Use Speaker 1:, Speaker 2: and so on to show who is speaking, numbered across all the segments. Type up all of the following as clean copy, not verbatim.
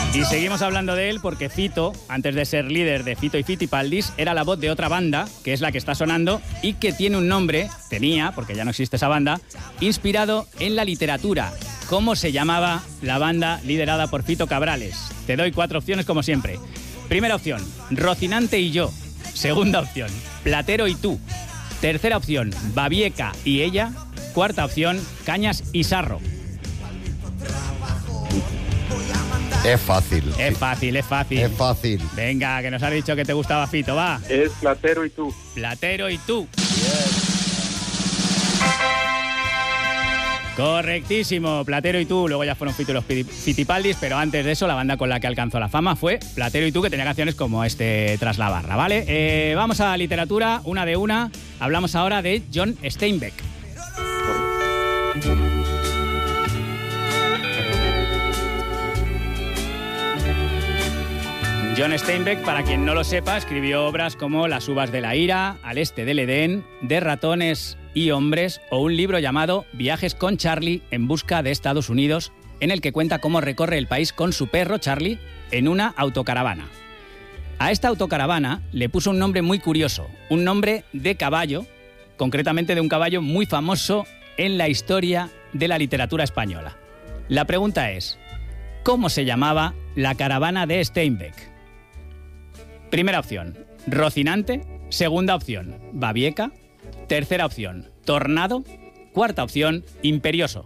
Speaker 1: Y seguimos hablando de él porque Fito, antes de ser líder de Fito y Fitipaldis, era la voz de otra banda, que es la que está sonando, y que tiene un nombre, tenía, porque ya no existe esa banda, inspirado en la literatura. ¿Cómo se llamaba la banda liderada por Fito Cabrales? Te doy 4 opciones como siempre. Primera opción, Rocinante y yo. Segunda opción, Platero y tú. Tercera opción, Babieca y ella. Cuarta opción, Cañas y Sarro.
Speaker 2: Es fácil.
Speaker 1: Es fácil, es fácil.
Speaker 2: Es fácil.
Speaker 1: Venga, que nos has dicho que te gustaba Fito, va.
Speaker 3: Es Platero y tú.
Speaker 1: Platero y tú. Correctísimo, Platero y tú. Luego ya fueron Fito y los Fitipaldis, pero antes de eso la banda con la que alcanzó la fama fue Platero y tú, que tenía canciones como Tras la barra, ¿vale? Vamos a literatura, una de una. Hablamos ahora de John Steinbeck. John Steinbeck, para quien no lo sepa, escribió obras como Las uvas de la ira, Al este del Edén, De ratones y hombres, o un libro llamado Viajes con Charlie en busca de Estados Unidos, en el que cuenta cómo recorre el país con su perro Charlie en una autocaravana. A esta autocaravana le puso un nombre muy curioso, un nombre de caballo, concretamente de un caballo muy famoso en la historia de la literatura española. La pregunta es, ¿cómo se llamaba la caravana de Steinbeck? Primera opción, Rocinante. Segunda opción, Babieca. Tercera opción, Tornado. Cuarta opción, Imperioso.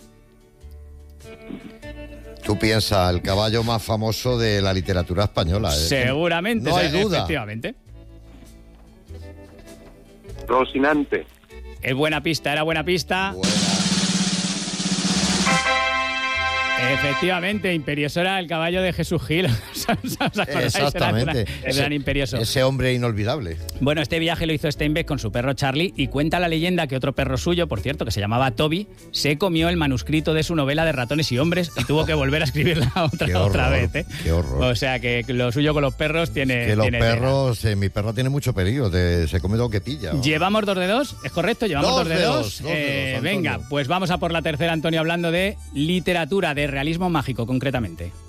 Speaker 2: Tú piensas, el caballo más famoso de la literatura española.
Speaker 1: Seguramente.
Speaker 2: No hay duda.
Speaker 1: Efectivamente.
Speaker 3: Rocinante.
Speaker 1: Es buena pista, era buena pista.
Speaker 2: Buena.
Speaker 1: Efectivamente, Imperioso era el caballo de Jesús Gil. ¿Os acordáis?
Speaker 2: Exactamente.
Speaker 1: El gran Imperioso.
Speaker 2: Ese hombre inolvidable.
Speaker 1: Bueno, este viaje lo hizo Steinbeck con su perro Charlie y cuenta la leyenda que otro perro suyo, por cierto, que se llamaba Toby, se comió el manuscrito de su novela de ratones y hombres y tuvo que volver a escribirla otra vez.
Speaker 2: Qué horror.
Speaker 1: O sea, que lo suyo con los perros tiene...
Speaker 2: Que los
Speaker 1: tiene
Speaker 2: perros, mi perro tiene mucho peligro, se come todo que pilla. ¿No?
Speaker 1: Llevamos 2 de 2, ¿es correcto? Llevamos 2 de 2.
Speaker 2: Venga,
Speaker 1: Venga, pues vamos a por la tercera, Antonio, hablando de literatura, de realismo mágico concretamente.